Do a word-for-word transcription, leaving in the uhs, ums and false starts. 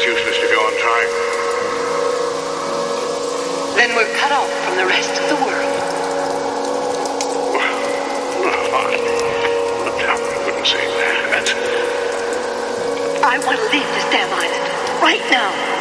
It's useless to go on trying. Then we're cut off from the rest of the world. Well, no, I, I wouldn't say that. I want to leave this damn island right now.